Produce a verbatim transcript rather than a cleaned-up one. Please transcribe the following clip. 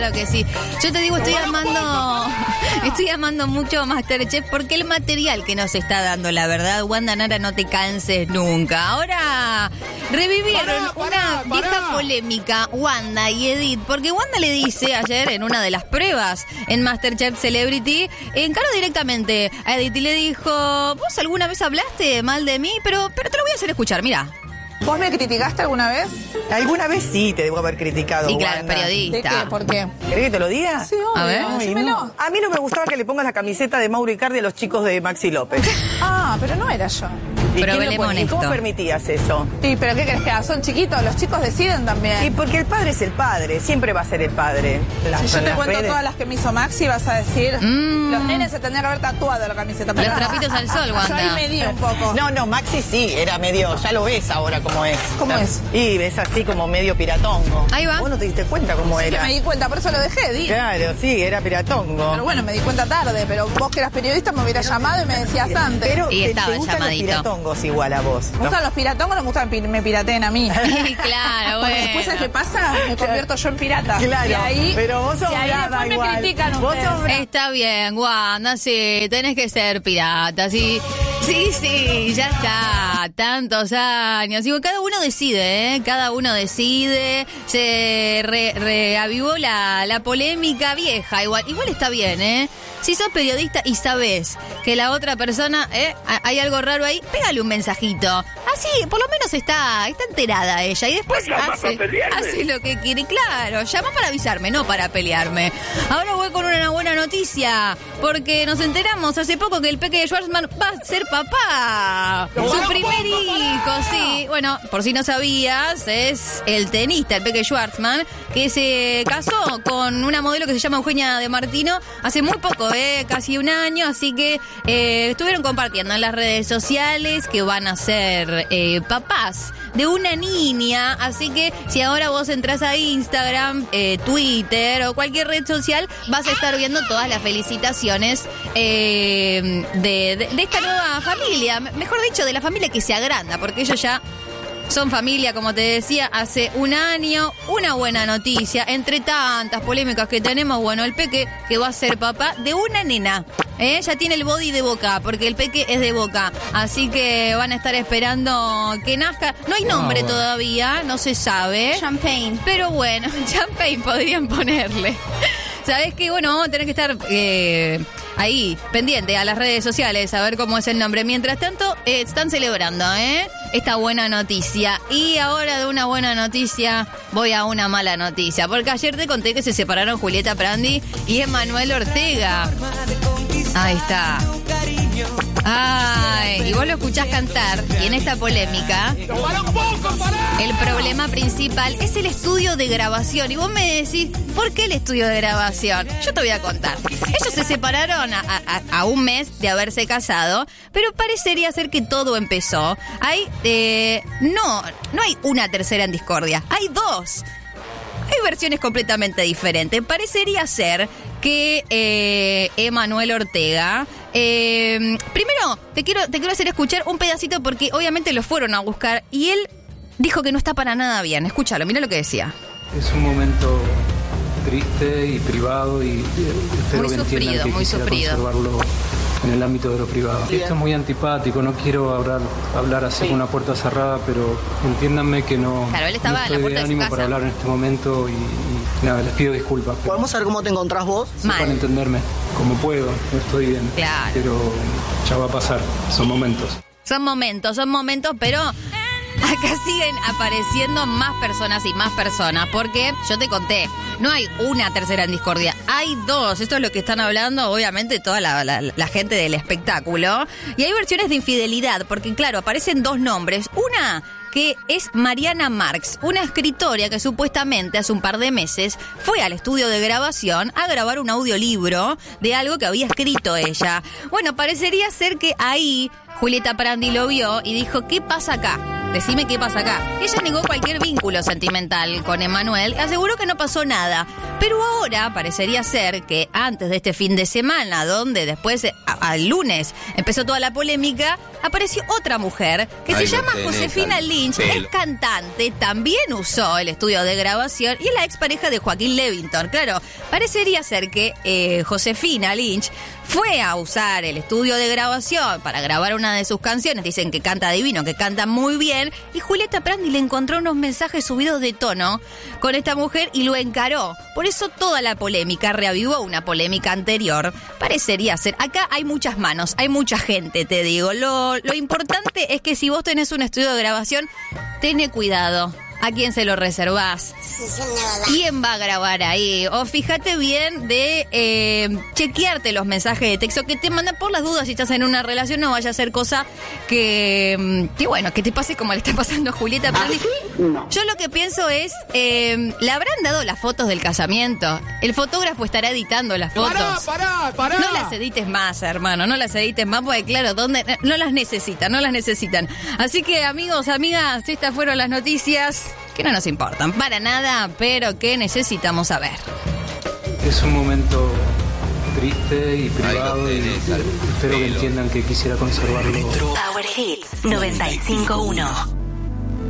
Claro que sí. Yo te digo, estoy amando, estoy amando mucho MasterChef porque el material que nos está dando, la verdad, Wanda Nara, no te canses nunca. Ahora revivieron pará, pará, una vieja pará. polémica, Wanda y Edith, porque Wanda le dice ayer en una de las pruebas en MasterChef Celebrity, encaró directamente a Edith y le dijo, ¿vos alguna vez hablaste mal de mí? Pero, pero te lo voy a hacer escuchar, mira. ¿Vos me criticaste alguna vez? Alguna vez sí te debo haber criticado, Y claro, Wanda. periodista. ¿De qué? ¿Por qué? ¿Querés que te lo diga? Sí, obvio. A ver. Ay, no. A mí no me gustaba que le pongas la camiseta de Mauro Icardi a los chicos de Maxi López. Ah, pero no era yo. ¿Y Pero quién lo velemos ponía? ¿Y honesto. cómo permitías eso? Sí, pero ¿qué crees que haga? Son chiquitos, los chicos deciden también. Y porque el padre es el padre, siempre va a ser el padre. Las- Si yo te las cuento redes. todas las que me hizo Maxi, vas a decir, Mm. los nenes se tendrían que haber tatuado la camiseta. Los trapitos al sol, Yo Wanda. ahí me di un poco. No, no, Maxi sí, era medio, ya lo ves ahora cómo es. ¿Cómo es? Y ves así como medio piratongo. Ahí va. Vos no te diste cuenta cómo Sí que era. me di cuenta, por eso lo dejé, di. Claro, sí, era piratongo. Pero bueno, me di cuenta tarde, pero vos que eras periodista me hubieras llamado y me decías antes. Pero Y te, estaba te gustan llamadito. los piratongos igual a vos. ¿Me gustan los piratongos o no me gustan pi- me pirateen a mí? Sí, claro, Porque bueno. después, ¿sabes qué pasa? Me convierto yo en pirata. Claro, y ahí, pero vos sos y ahí brava después igual. me critican Vos ustedes. sos brava. Está bien, Wanda, sí, tenés que ser pirata, sí, sí, sí, ya está, tantos años. Digo, cada uno decide, ¿eh? Cada uno decide, se re- reavivó la, la polémica vieja, igual, igual está bien, ¿eh? Si sos periodista y sabés que la otra persona, ¿eh? a- hay algo raro ahí, pégale un mensajito. Así, por lo menos está, está enterada ella y después hace, hace lo que quiere. Claro, llama para avisarme, no para pelearme. Ahora voy con una buena noticia, porque nos enteramos hace poco que el Peque Schwarzman va a ser papá. Su primer hijo, sí. Bueno, por si no sabías, es el tenista, el Peque Schwarzman, que se casó con una modelo que se llama Eugenia De Martino hace muy poco, eh, casi un año, así que eh, estuvieron compartiendo en las redes sociales que van a ser eh, papás de una niña, así que si ahora vos entras a Instagram, eh, Twitter o cualquier red social, vas a estar viendo todas las felicitaciones eh, de, de, de esta nueva familia, mejor dicho, de la familia que se agranda, porque ellos ya son familia, como te decía, hace un año. Una buena noticia, entre tantas polémicas que tenemos, bueno, el Peque que va a ser papá de una nena. ¿Eh? Ya tiene el body de Boca, porque el Peque es de Boca. Así que van a estar esperando que nazca. No hay nombre todavía, no se sabe. Champagne. Pero bueno, Champagne podrían ponerle. ¿Sabés qué? Bueno, vamos a tener que estar eh, ahí, pendiente a las redes sociales, a ver cómo es el nombre. Mientras tanto, eh, están celebrando, ¿eh? Esta buena noticia. Y ahora de una buena noticia, voy a una mala noticia. Porque ayer te conté que se separaron Julieta Prandi y Emanuel Ortega. Ahí está. Ay, y vos lo escuchás cantar, y en esta polémica, el problema principal es el estudio de grabación. Y vos me decís, ¿por qué el estudio de grabación? Yo te voy a contar. Ellos se separaron a, a, a un mes de haberse casado, pero parecería ser que todo empezó. Hay, eh, no, no hay una tercera en discordia, hay dos. Hay versiones completamente diferentes. Parecería ser que eh, Emanuel Ortega... Eh, primero, te quiero, te quiero hacer escuchar un pedacito porque obviamente lo fueron a buscar y él dijo que no está para nada bien. Escúchalo, mira lo que decía. Es un momento triste y privado y, y espero Muy que sufrido, entiendan que muy quisiera sufrido. conservarlo en el ámbito de lo privado. Esto es muy antipático, no quiero hablar, hablar así con una puerta cerrada, pero entiéndanme que no, Claro, él estaba no en la estoy puerta de de su ánimo casa. para hablar en este momento y, y nada, les pido disculpas. pero ¿Podemos saber cómo te encontrás vos? Mal. Para entenderme como puedo, no estoy bien, Claro. pero ya va a pasar, son momentos. Son momentos, son momentos, pero acá siguen apareciendo más personas y más personas, porque yo te conté, no hay una tercera en discordia, hay dos. Esto es lo que están hablando, obviamente, toda la, la, la gente del espectáculo. Y hay versiones de infidelidad, porque claro, aparecen dos nombres. Una que es Mariana Marx, una escritora que supuestamente hace un par de meses fue al estudio de grabación a grabar un audiolibro de algo que había escrito ella. Bueno, parecería ser que ahí Julieta Prandi lo vio y dijo, ¿qué pasa acá? decime qué pasa acá. Ella negó cualquier vínculo sentimental con Emmanuel, aseguró que no pasó nada. Pero ahora parecería ser que antes de este fin de semana, donde después, al lunes, empezó toda la polémica, apareció otra mujer que Ahí se lo llama tenés, Josefina al Lynch, pelo. es cantante, también usó el estudio de grabación y es la expareja de Joaquín Levington. Claro, parecería ser que eh, Josefina Lynch fue a usar el estudio de grabación para grabar una de sus canciones. Dicen que canta divino, que canta muy bien. Y Julieta Prandi le encontró unos mensajes subidos de tono con esta mujer y lo encaró. Por eso toda la polémica reavivó una polémica anterior. Parecería ser. Acá hay muchas manos, hay mucha gente, te digo. Lo, lo importante es que si vos tenés un estudio de grabación, tené cuidado. ¿A quién se lo reservás? ¿Quién va a grabar ahí? O fíjate bien de eh, chequearte los mensajes de texto que te mandan por las dudas si estás en una relación. No vaya a ser cosa que, que bueno, que te pase como le está pasando a Julieta Prandi. No. Yo lo que pienso es, eh, ¿le habrán dado las fotos del casamiento? El fotógrafo estará editando las fotos. Pará, pará, pará. No las edites más, hermano, no las edites más porque claro, ¿dónde? No las necesitan, no las necesitan. Así que amigos, amigas, estas fueron las noticias que no nos importan para nada, pero que necesitamos saber. Es un momento triste y privado Ahí y lo tenés, al espero que pelo. entiendan que quisiera conservarlo. Power Hits noventa y cinco uno.